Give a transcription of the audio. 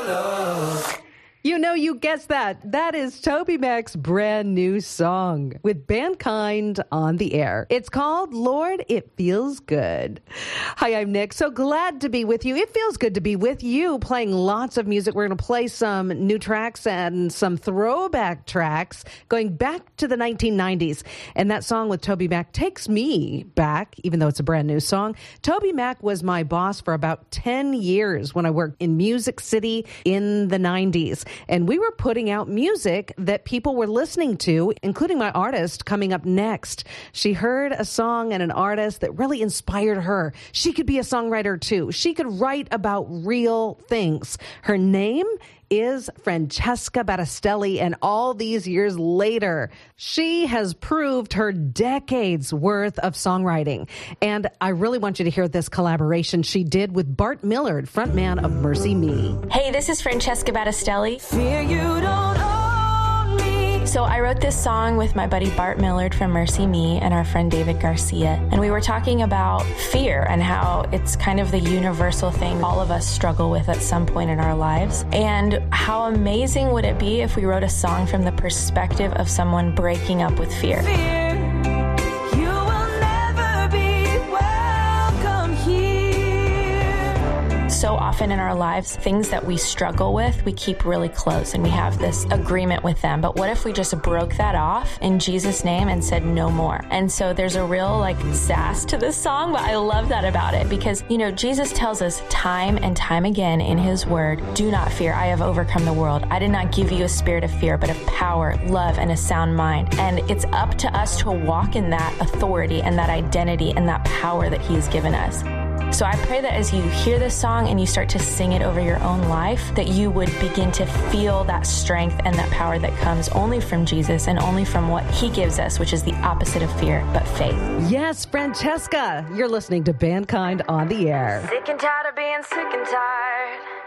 You know, you guessed that. That is TobyMac's brand new song with Bandkind on the air. It's called Lord, It Feels Good. Hi, I'm Nick. So glad to be with you. It feels good to be with you, playing lots of music. We're going to play some new tracks and some throwback tracks going back to the 1990s. And that song with TobyMac takes me back, even though it's a brand new song. TobyMac was my boss for about 10 years when I worked in Music City in the 90s. And we were putting out music that people were listening to, including my artist coming up next. She heard a song and an artist that really inspired her. She could be a songwriter too. She could write about real things. Her name is Francesca Battistelli, and all these years later, she has proved her decades worth of songwriting. And I really want you to hear this collaboration she did with Bart Millard, frontman of Mercy Me. Hey, this is Francesca Battistelli. Fear you don't own me. So I wrote this song with my buddy Bart Millard from Mercy Me and our friend David Garcia. And we were talking about fear and how it's kind of the universal thing all of us struggle with at some point in our lives. And how amazing would it be if we wrote a song from the perspective of someone breaking up with fear? Fear, you will never be welcome here. So often in our lives, things that we struggle with, we keep really close and we have this agreement with them. But what if we just broke that off in Jesus' name and said no more? And so there's a real sass to this song, but I love that about it because, Jesus tells us time and time again in his word, do not fear. I have overcome the world. I did not give you a spirit of fear, but of power, love, and a sound mind. And it's up to us to walk in that authority and that identity and that power that he has given us. So I pray that as you hear this song and you start to sing it over your own life, that you would begin to feel that strength and that power that comes only from Jesus and only from what he gives us, which is the opposite of fear, but faith. Yes, Francesca, you're listening to Bandkind on the air. Sick and tired of being sick and tired.